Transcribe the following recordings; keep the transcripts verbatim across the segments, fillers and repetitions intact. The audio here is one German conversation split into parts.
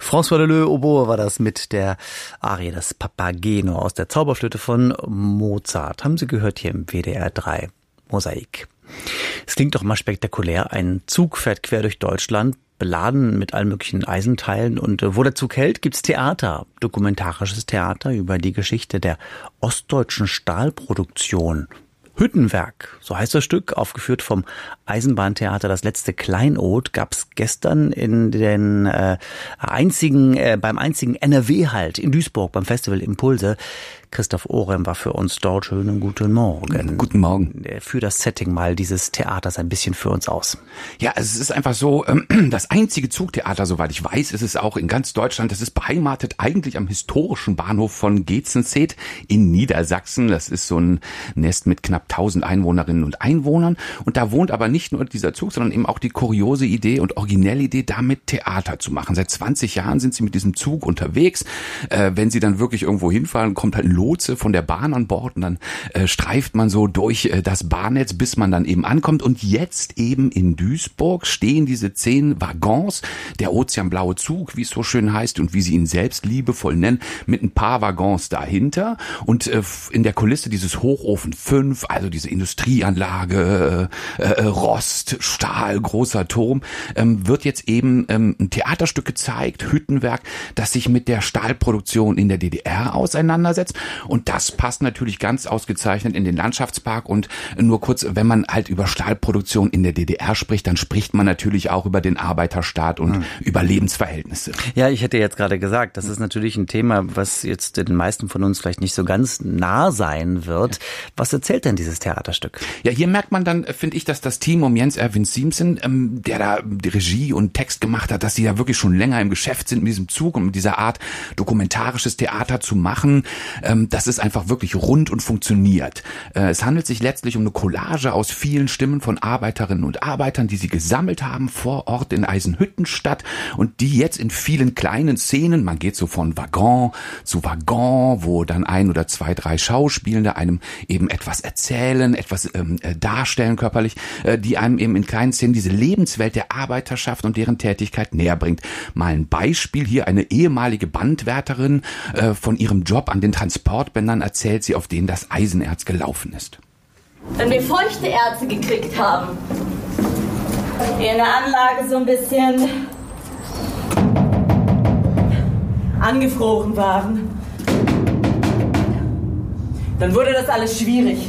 François Leleux Oboe war das mit der Arie Das Papageno aus der Zauberflöte von Mozart. Haben Sie gehört hier im W D R drei Mosaik. Es klingt doch mal spektakulär. Ein Zug fährt quer durch Deutschland, beladen mit allen möglichen Eisenteilen. Und wo der Zug hält, gibt's Theater, dokumentarisches Theater über die Geschichte der ostdeutschen Stahlproduktion. Hüttenwerk, so heißt das Stück, aufgeführt vom Eisenbahntheater Das letzte Kleinod, gab's gestern in den äh, einzigen äh, beim einzigen N R W-Halt in Duisburg beim Festival Impulse. Christoph Ohrem war für uns dort. Schönen guten Morgen. Guten Morgen. Für das Setting mal dieses Theaters ein bisschen für uns aus. Ja, es ist einfach so, ähm, das einzige Zugtheater, soweit ich weiß, ist es auch in ganz Deutschland. Das ist beheimatet eigentlich am historischen Bahnhof von Gezenstedt in Niedersachsen. Das ist so ein Nest mit knapp tausend Einwohnerinnen und Einwohnern. Und da wohnt aber nicht nur dieser Zug, sondern eben auch die kuriose Idee und originelle Idee, damit Theater zu machen. Seit zwanzig Jahren sind sie mit diesem Zug unterwegs. Äh, wenn sie dann wirklich irgendwo hinfahren, kommt halt ein Lotse von der Bahn an Bord und dann äh, streift man so durch äh, das Bahnnetz, bis man dann eben ankommt. Und jetzt eben in Duisburg stehen diese zehn Waggons, der ozeanblaue Zug, wie es so schön heißt und wie sie ihn selbst liebevoll nennen, mit ein paar Waggons dahinter. Und äh, in der Kulisse dieses Hochofen fünf, also diese Industrieanlage, äh, äh, Rost, Stahl, großer Turm, ähm, wird jetzt eben ähm, ein Theaterstück gezeigt, Hüttenwerk, das sich mit der Stahlproduktion in der D D R auseinandersetzt. Und das passt natürlich ganz ausgezeichnet in den Landschaftspark. Und nur kurz, wenn man halt über Stahlproduktion in der D D R spricht, dann spricht man natürlich auch über den Arbeiterstaat und mhm. über Lebensverhältnisse. Ja, ich hätte jetzt gerade gesagt, das ist natürlich ein Thema, was jetzt den meisten von uns vielleicht nicht so ganz nah sein wird. Was erzählt denn dieses Theaterstück? Ja, hier merkt man dann, finde ich, dass das Team um Jens Erwin Siemsen, ähm, der da die Regie und Text gemacht hat, dass sie ja wirklich schon länger im Geschäft sind mit diesem Zug und mit dieser Art dokumentarisches Theater zu machen. Ähm, dass es einfach wirklich rund und funktioniert. Äh, es handelt sich letztlich um eine Collage aus vielen Stimmen von Arbeiterinnen und Arbeitern, die sie gesammelt haben vor Ort in Eisenhüttenstadt und die jetzt in vielen kleinen Szenen, man geht so von Waggon zu Waggon, wo dann ein oder zwei, drei Schauspielende einem eben etwas erzählen, etwas ähm, darstellen körperlich, äh, die einem eben in kleinen Szenen diese Lebenswelt der Arbeiterschaft und deren Tätigkeit näher bringt. Mal ein Beispiel hier, eine ehemalige Bandwärterin äh, von ihrem Job an den Transportbändern erzählt sie, auf denen das Eisenerz gelaufen ist. Wenn wir feuchte Erze gekriegt haben, die in der Anlage so ein bisschen angefroren waren, dann wurde das alles schwierig.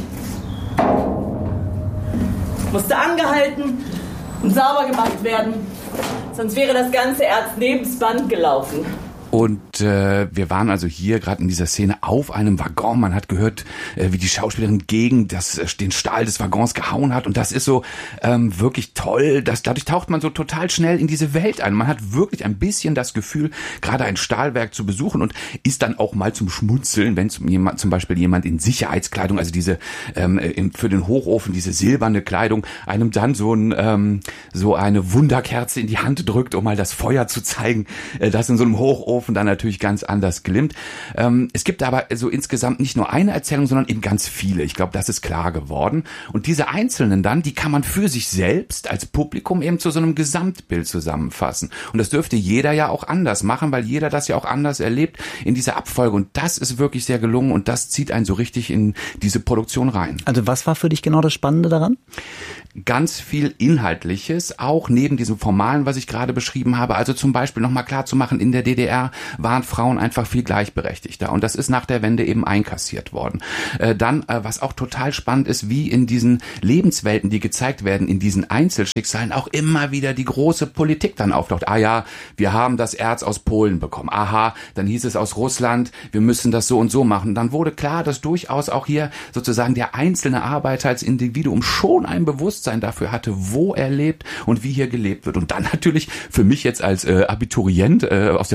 Musste angehalten und sauber gemacht werden, sonst wäre das ganze Erz nebens Band gelaufen. Und äh, wir waren also hier gerade in dieser Szene auf einem Waggon. Man hat gehört, äh, wie die Schauspielerin gegen das, äh, den Stahl des Waggons gehauen hat. Und das ist so ähm, wirklich toll. Dass, dadurch taucht man so total schnell in diese Welt ein. Man hat wirklich ein bisschen das Gefühl, gerade ein Stahlwerk zu besuchen und ist dann auch mal zum Schmunzeln, wenn zum, jemand, zum Beispiel jemand in Sicherheitskleidung, also diese ähm, in, für den Hochofen, diese silberne Kleidung, einem dann so, ein, ähm, so eine Wunderkerze in die Hand drückt, um mal das Feuer zu zeigen, äh, das in so einem Hochofen dann natürlich ganz anders glimmt. Ähm, es gibt aber so insgesamt nicht nur eine Erzählung, sondern eben ganz viele. Ich glaube, das ist klar geworden. Und diese einzelnen dann, die kann man für sich selbst als Publikum eben zu so einem Gesamtbild zusammenfassen. Und das dürfte jeder ja auch anders machen, weil jeder das ja auch anders erlebt in dieser Abfolge. Und das ist wirklich sehr gelungen und das zieht einen so richtig in diese Produktion rein. Also was war für dich genau das Spannende daran? Ganz viel Inhaltliches, auch neben diesem Formalen, was ich gerade beschrieben habe. Also zum Beispiel nochmal klar zu machen, in der D D R waren Frauen einfach viel gleichberechtigter. Und das ist nach der Wende eben einkassiert worden. Äh, dann, äh, was auch total spannend ist, wie in diesen Lebenswelten, die gezeigt werden, in diesen Einzelschicksalen auch immer wieder die große Politik dann auftaucht. Ah ja, wir haben das Erz aus Polen bekommen. Aha, dann hieß es aus Russland, wir müssen das so und so machen. Dann wurde klar, dass durchaus auch hier sozusagen der einzelne Arbeiter als Individuum schon ein Bewusstsein dafür hatte, wo er lebt und wie hier gelebt wird. Und dann natürlich für mich jetzt als äh, Abiturient äh, aus der Voreifel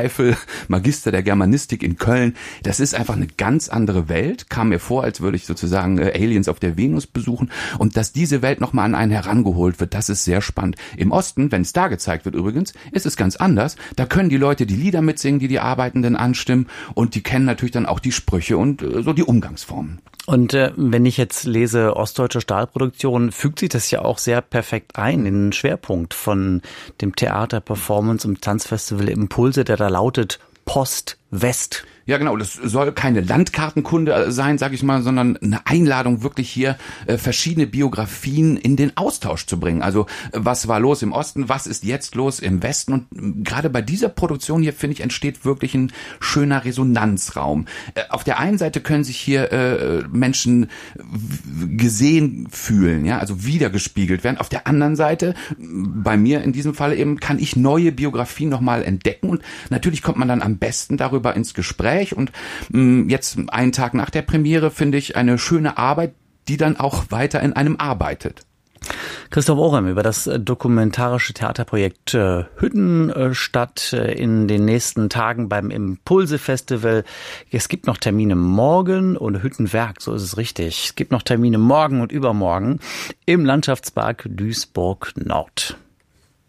Eifel, Magister der Germanistik in Köln. Das ist einfach eine ganz andere Welt. Kam mir vor, als würde ich sozusagen äh, Aliens auf der Venus besuchen. Und dass diese Welt nochmal an einen herangeholt wird, das ist sehr spannend. Im Osten, wenn es da gezeigt wird übrigens, ist es ganz anders. Da können die Leute die Lieder mitsingen, die die Arbeitenden anstimmen. Und die kennen natürlich dann auch die Sprüche und äh, so die Umgangsformen. Und äh, wenn ich jetzt lese ostdeutsche Stahlproduktion, fügt sich das ja auch sehr perfekt ein in den Schwerpunkt von dem Theater, Performance und Tanzfestival Impulse, der da lautet Post-West. Ja, genau. Das soll keine Landkartenkunde sein, sag ich mal, sondern eine Einladung, wirklich hier äh, verschiedene Biografien in den Austausch zu bringen. Also was war los im Osten, was ist jetzt los im Westen? Und äh, gerade bei dieser Produktion hier, finde ich, entsteht wirklich ein schöner Resonanzraum. Äh, auf der einen Seite können sich hier äh, Menschen gesehen fühlen, ja, also wiedergespiegelt werden. Auf der anderen Seite, bei mir in diesem Fall eben, kann ich neue Biografien nochmal entdecken. Und natürlich kommt man dann am besten darüber ins Gespräch. Und mh, jetzt einen Tag nach der Premiere finde ich eine schöne Arbeit, die dann auch weiter in einem arbeitet. Christoph Orem über das dokumentarische Theaterprojekt äh, Hüttenstadt äh, in den nächsten Tagen beim Impulse-Festival. Es gibt noch Termine morgen und Hüttenwerk, so ist es richtig. Es gibt noch Termine morgen und übermorgen im Landschaftspark Duisburg Nord.